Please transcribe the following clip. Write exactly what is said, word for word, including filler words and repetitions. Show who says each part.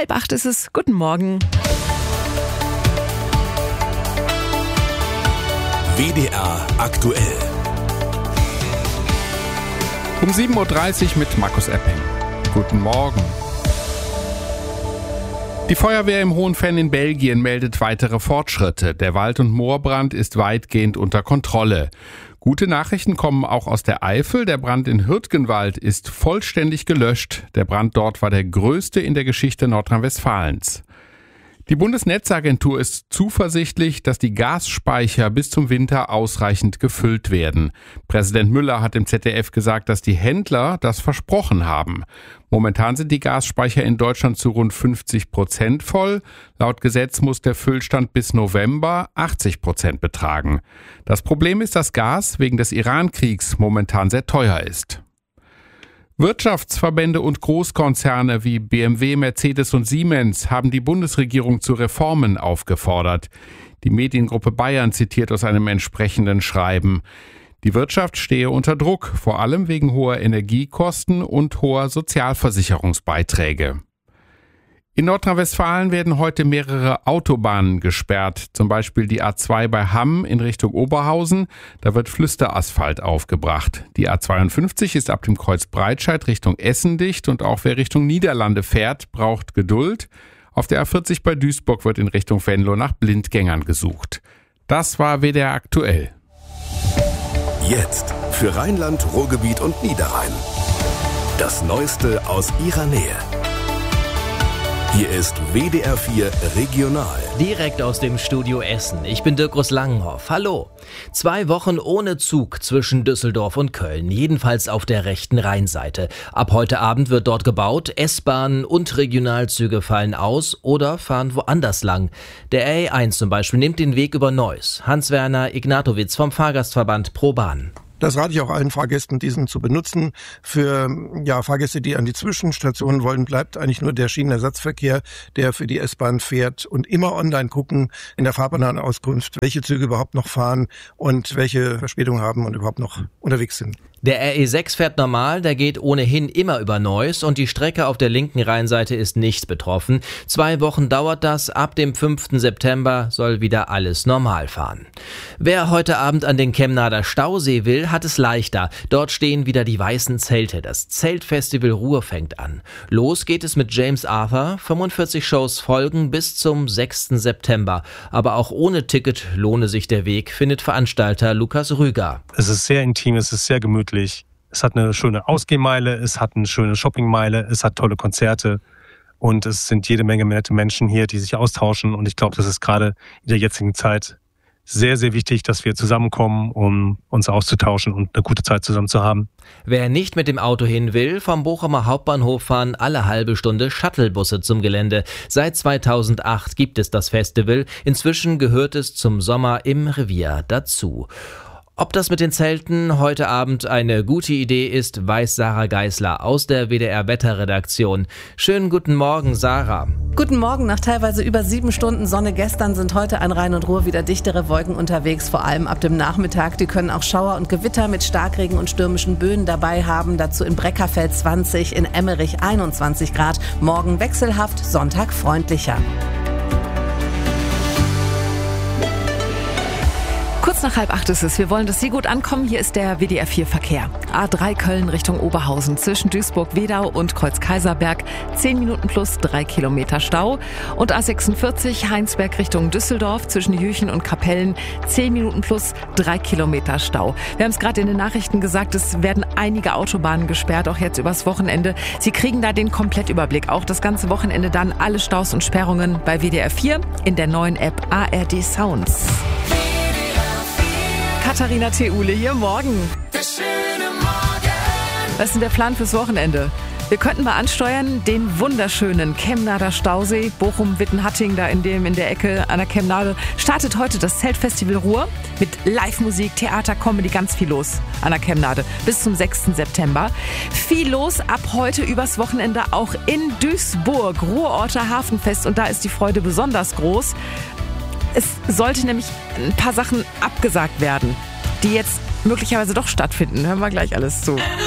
Speaker 1: Halb acht ist es. Guten Morgen.
Speaker 2: W D R aktuell.
Speaker 3: Um sieben Uhr dreißig mit Markus Epping. Guten Morgen. Die Feuerwehr im Hohenfenn in Belgien meldet weitere Fortschritte. Der Wald- und Moorbrand ist weitgehend unter Kontrolle. Gute Nachrichten kommen auch aus der Eifel. Der Brand in Hürtgenwald ist vollständig gelöscht. Der Brand dort war der größte in der Geschichte Nordrhein-Westfalens. Die Bundesnetzagentur ist zuversichtlich, dass die Gasspeicher bis zum Winter ausreichend gefüllt werden. Präsident Müller hat im Z D F gesagt, dass die Händler das versprochen haben. Momentan sind die Gasspeicher in Deutschland zu rund fünfzig Prozent voll. Laut Gesetz muss der Füllstand bis November achtzig Prozent betragen. Das Problem ist, dass Gas wegen des Iran-Kriegs momentan sehr teuer ist. Wirtschaftsverbände und Großkonzerne wie B M W, Mercedes und Siemens haben die Bundesregierung zu Reformen aufgefordert. Die Mediengruppe Bayern zitiert aus einem entsprechenden Schreiben. Die Wirtschaft stehe unter Druck, vor allem wegen hoher Energiekosten und hoher Sozialversicherungsbeiträge. In Nordrhein-Westfalen werden heute mehrere Autobahnen gesperrt, zum Beispiel die A zwei bei Hamm in Richtung Oberhausen. Da wird Flüsterasphalt aufgebracht. Die A zweiundfünfzig ist ab dem Kreuz Breitscheid Richtung Essen dicht und auch wer Richtung Niederlande fährt, braucht Geduld. Auf der A vierzig bei Duisburg wird in Richtung Venlo nach Blindgängern gesucht. Das war W D R aktuell.
Speaker 2: Jetzt für Rheinland, Ruhrgebiet und Niederrhein. Das Neueste aus ihrer Nähe. Hier ist W D R vier Regional.
Speaker 4: Direkt aus dem Studio Essen. Ich bin Dirkus Langenhoff. Hallo. Zwei Wochen ohne Zug zwischen Düsseldorf und Köln, jedenfalls auf der rechten Rheinseite. Ab heute Abend wird dort gebaut. S-Bahnen und Regionalzüge fallen aus oder fahren woanders lang. Der R E eins zum Beispiel nimmt den Weg über Neuss. Hans-Werner Ignatowitz vom Fahrgastverband ProBahn.
Speaker 5: Das rate ich auch allen Fahrgästen, diesen zu benutzen. Für ja, Fahrgäste, die an die Zwischenstationen wollen, bleibt eigentlich nur der Schienenersatzverkehr, der für die S-Bahn fährt, und immer online gucken in der Fahrplanauskunft, welche Züge überhaupt noch fahren und welche Verspätung haben und überhaupt noch unterwegs sind.
Speaker 4: Der R E sechs fährt normal, der geht ohnehin immer über Neuss und die Strecke auf der linken Rheinseite ist nicht betroffen. Zwei Wochen dauert das, ab dem fünften September soll wieder alles normal fahren. Wer heute Abend an den Kemnader Stausee will, hat es leichter. Dort stehen wieder die weißen Zelte. Das Zeltfestival Ruhr fängt an. Los geht es mit James Arthur. fünfundvierzig Shows folgen bis zum sechsten September. Aber auch ohne Ticket lohne sich der Weg, findet Veranstalter Lukas Rüger.
Speaker 6: Es ist sehr intim, es ist sehr gemütlich. Es hat eine schöne Ausgehmeile, es hat eine schöne Shoppingmeile, es hat tolle Konzerte und es sind jede Menge nette Menschen hier, die sich austauschen. Und ich glaube, das ist gerade in der jetzigen Zeit sehr, sehr wichtig, dass wir zusammenkommen, um uns auszutauschen und eine gute Zeit zusammen zu haben.
Speaker 4: Wer nicht mit dem Auto hin will, vom Bochumer Hauptbahnhof fahren alle halbe Stunde Shuttlebusse zum Gelände. Seit zweitausendacht gibt es das Festival. Inzwischen gehört es zum Sommer im Revier dazu. Ob das mit den Zelten heute Abend eine gute Idee ist, weiß Sarah Geisler aus der W D R-Wetterredaktion. Schönen guten Morgen, Sarah.
Speaker 7: Guten Morgen. Nach teilweise über sieben Stunden Sonne gestern sind heute an Rhein und Ruhr wieder dichtere Wolken unterwegs, vor allem ab dem Nachmittag. Die können auch Schauer und Gewitter mit Starkregen und stürmischen Böen dabei haben. Dazu in Breckerfeld zwanzig, in Emmerich einundzwanzig Grad. Morgen wechselhaft, Sonntag freundlicher.
Speaker 1: Kurz nach halb acht ist es. Wir wollen, dass Sie gut ankommen. Hier ist der W D R vier Verkehr. A drei Köln Richtung Oberhausen zwischen Duisburg-Wedau und Kreuz-Kaiserberg. zehn Minuten plus drei Kilometer Stau. Und A sechsundvierzig Heinsberg Richtung Düsseldorf zwischen Jüchen und Kapellen. zehn Minuten plus drei Kilometer Stau. Wir haben es gerade in den Nachrichten gesagt, es werden einige Autobahnen gesperrt, auch jetzt übers Wochenende. Sie kriegen da den Komplettüberblick. Auch das ganze Wochenende dann alle Staus und Sperrungen bei W D R vier in der neuen App A R D Sounds. Katharina Theule hier, morgen. Was ist denn der Plan fürs Wochenende? Wir könnten mal ansteuern den wunderschönen Kemnader Stausee, Bochum-Wittenhatting, da in dem in der Ecke an der Kemnade, startet heute das Zeltfestival Ruhr mit Live-Musik, Theater, Comedy, ganz viel los an der Kemnade bis zum sechsten September. Viel los ab heute übers Wochenende auch in Duisburg, Ruhrorter Hafenfest, und da ist die Freude besonders groß. Es sollte nämlich ein paar Sachen abgesagt werden, die jetzt möglicherweise doch stattfinden. Hören wir gleich alles zu.